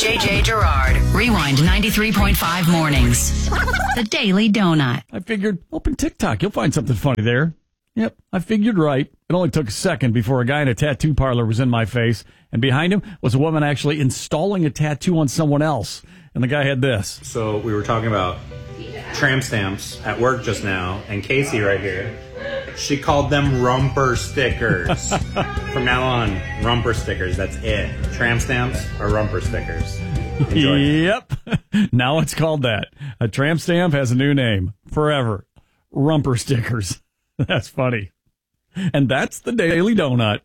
JJ Gerard. Rewind 93.5 mornings. The Daily Donut. I figured, open TikTok. You'll find something funny there. Yep, I figured right. It only took a second before a guy in a tattoo parlor was in my face, and behind him was a woman actually installing a tattoo on someone else. And the guy had this. So we were talking about tramp stamps at work just now, and Casey right here, she called them rumper stickers. From now on, rumper stickers, that's it. Tramp stamps are rumper stickers. Enjoy. Yep, now it's called that. A tramp stamp has a new name. Forever. Rumper stickers. That's funny. And that's the Daily Donut.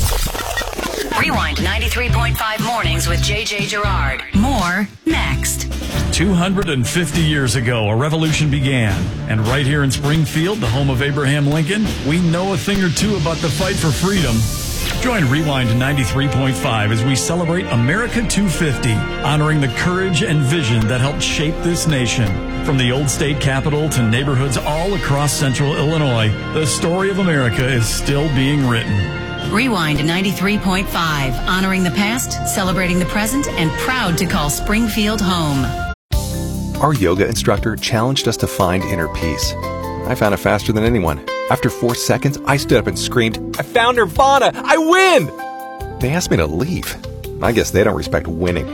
Rewind 93.5 mornings with JJ Gerard. More next. 250 years ago, a revolution began. And right here in Springfield, the home of Abraham Lincoln, we know a thing or two about the fight for freedom. Join Rewind 93.5 as we celebrate America 250, honoring the courage and vision that helped shape this nation. From the old state capitol to neighborhoods all across central Illinois, the story of America is still being written. Rewind 93.5, honoring the past, celebrating the present, and proud to call Springfield home. Our yoga instructor challenged us to find inner peace. I found it faster than anyone. After 4 seconds, I stood up and screamed, "I found Nirvana! I win!" They asked me to leave. I guess they don't respect winning.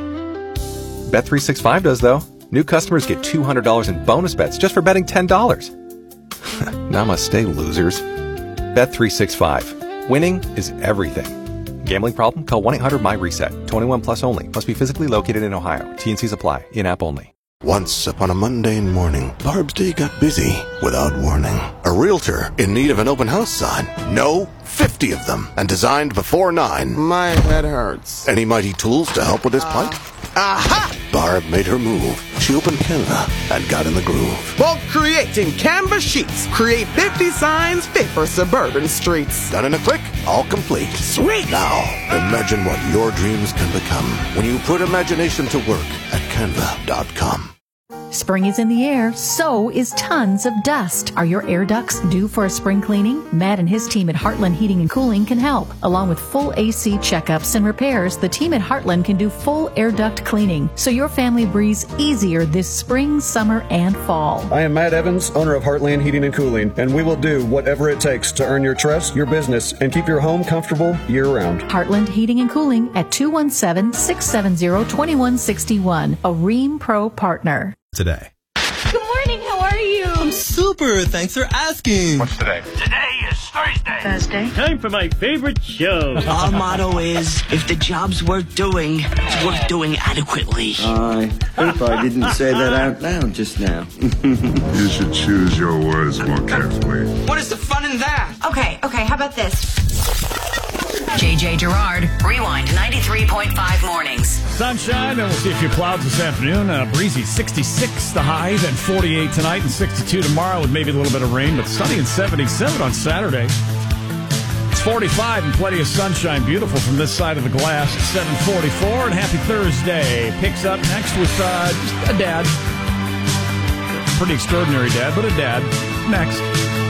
Bet365 does, though. New customers get $200 in bonus bets just for betting $10. Namaste, losers. Bet365. Winning is everything. Gambling problem? Call 1-800-MY-RESET. 21 plus only. Must be physically located in Ohio. T&Cs apply. In-app only. Once upon a mundane morning, Barb's day got busy without warning. A realtor in need of an open house sign. No, 50 of them, and designed before 9. My head hurts. Any mighty tools to help with this plight? Aha! Barb made her move. She opened Canva and got in the groove. Bulk creating Canva sheets. Create 50 signs fit for suburban streets. Done in a click, all complete. Sweet! Now, imagine what your dreams can become when you put imagination to work at canva.com. Spring is in the air, so is tons of dust. Are your air ducts due for a spring cleaning? Matt and his team at Heartland Heating and Cooling can help. Along with full AC checkups and repairs, the team at Heartland can do full air duct cleaning, so your family breathes easier this spring, summer, and fall. I am Matt Evans, owner of Heartland Heating and Cooling, and we will do whatever it takes to earn your trust, your business, and keep your home comfortable year-round. Heartland Heating and Cooling at 217-670-2161, a Rheem Pro partner. Today. Good morning, how are you? I'm super, thanks for asking. What's today? Today is Thursday. Thursday. Time for my favorite show. Our motto is, if the job's worth doing, it's worth doing adequately. I hope I didn't say that out loud just now. You should choose your words more carefully. What is the fun in that? Okay, how about this? JJ Gerard, Rewind 93.5 mornings. Sunshine, and we'll see a few clouds this afternoon. Breezy 66 the high, then 48 tonight and 62 tomorrow with maybe a little bit of rain, but sunny and 77 on Saturday. It's 45 and plenty of sunshine. Beautiful from this side of the glass at 7:44, and happy Thursday. Picks up next with just a dad. Pretty extraordinary dad, but a dad. Next.